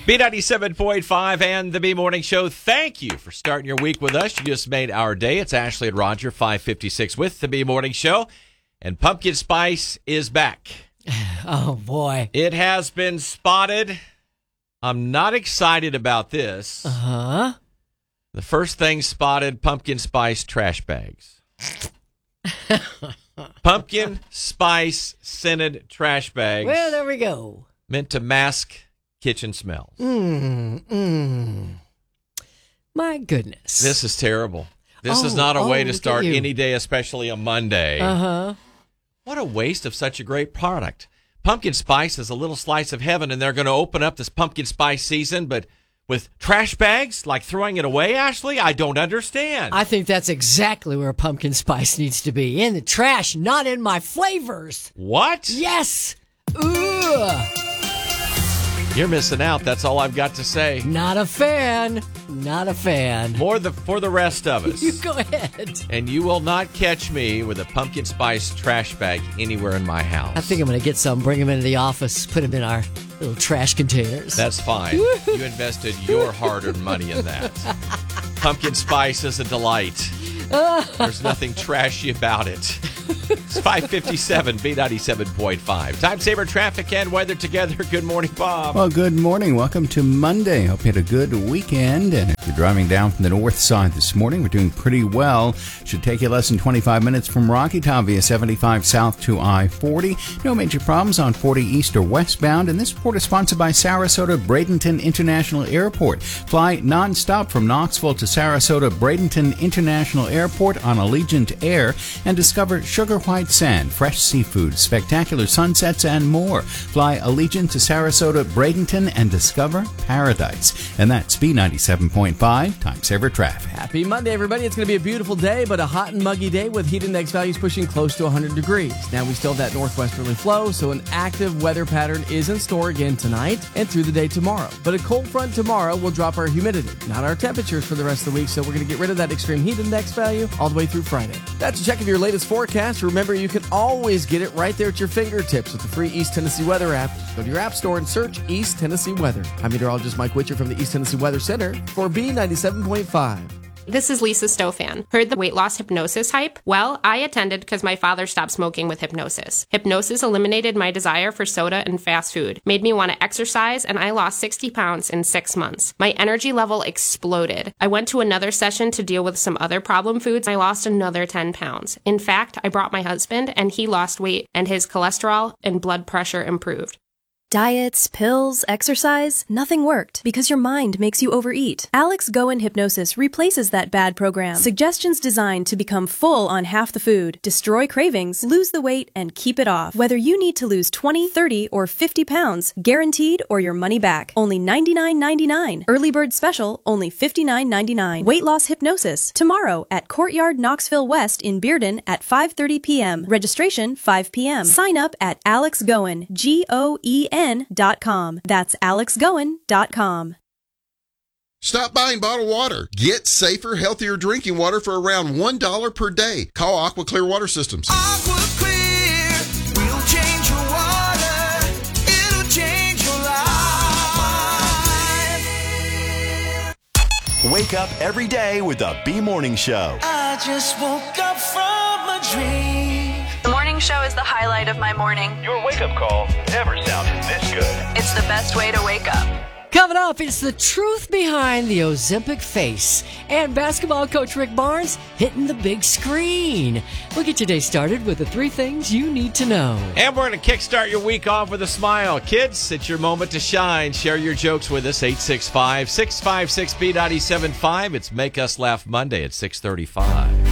B97.5 and the B Morning Show. Thank you for starting your week with us. You just made our day. It's Ashley and Roger, 5:56 with the B Morning Show. And pumpkin spice is back. Oh, boy. It has been spotted. I'm not excited about this. Uh-huh. The first thing spotted, pumpkin spice trash bags. Pumpkin spice scented trash bags. Well, there we go. Meant to mask kitchen smells. My goodness. This is terrible. This is not a way to start any day, especially a Monday. Uh-huh. What a waste of such a great product. Pumpkin spice is a little slice of heaven, and they're going to open up this pumpkin spice season, but with trash bags, like throwing it away, Ashley? I don't understand. I think that's exactly where pumpkin spice needs to be. In the trash, not in my flavors. What? Yes. Ugh. You're missing out. That's all I've got to say. Not a fan. Not a fan. For the rest of us. You go ahead. And you will not catch me with a pumpkin spice trash bag anywhere in my house. I think I'm going to get some, bring them into the office, put them in our little trash containers. That's fine. You invested your hard-earned money in that. Pumpkin spice is a delight. There's nothing trashy about it. It's 5:57, B97.5. Time saver traffic and weather together. Good morning, Bob. Well, good morning. Welcome to Monday. Hope you had a good weekend. And if you're driving down from the north side this morning, we're doing pretty well. Should take you less than 25 minutes from Rocky Top via 75 south to I-40. No major problems on 40 east or westbound. And this report is sponsored by Sarasota Bradenton International Airport. Fly nonstop from Knoxville to Sarasota Bradenton International Airport on Allegiant Air and discover sugar white sand, fresh seafood, spectacular sunsets, and more. Fly Allegiant to Sarasota Bradenton and discover paradise. And that's B97.5 Time Saver Traffic. Happy Monday, everybody. It's going to be a beautiful day, but a hot and muggy day with heat index values pushing close to 100 degrees. Now, we still have that northwesterly flow, so an active weather pattern is in store again tonight and through the day tomorrow. But a cold front tomorrow will drop our humidity, not our temperatures for the rest of the week, so we're going to get rid of that extreme heat index value all the way through Friday. That's a check of your latest forecast. Remember, you can always get it right there at your fingertips with the free East Tennessee Weather app. Go to your app store and search East Tennessee Weather. I'm meteorologist Mike Witcher from the East Tennessee Weather Center for B97.5. This is Lisa Stofan. Heard the weight loss hypnosis hype? Well, I attended because my father stopped smoking with hypnosis. Hypnosis eliminated my desire for soda and fast food, made me want to exercise, and I lost 60 pounds in 6 months. My energy level exploded. I went to another session to deal with some other problem foods. I lost another 10 pounds. In fact, I brought my husband, and he lost weight, and his cholesterol and blood pressure improved. Diets, pills, exercise, nothing worked because your mind makes you overeat. Alex Goen Hypnosis replaces that bad program. Suggestions designed to become full on half the food, destroy cravings, lose the weight, and keep it off. Whether you need to lose 20, 30, or 50 pounds, guaranteed or your money back. Only $99.99. Early bird special, only $59.99. Weight loss hypnosis, tomorrow at Courtyard Knoxville West in Bearden at 5:30 p.m. Registration 5 p.m. Sign up at Alex Goen, GOEN.com. That's alexgoen.com. Stop buying bottled water. Get safer, healthier drinking water for around $1 per day. Call Aqua Clear Water Systems. Aqua Clear will change your water. It'll change your life. Wake up every day with the B Morning Show. I just woke up from a dream. The morning show is the highlight of my morning. Your wake-up call never sounded this good. It's the best way to wake up. Coming up, it's the truth behind the Ozempic face. And basketball coach Rick Barnes hitting the big screen. We'll get your day started with the 3 things you need to know. And we're going to kickstart your week off with a smile. Kids, it's your moment to shine. Share your jokes with us, 865-656-B975. It's Make Us Laugh Monday at 6:35.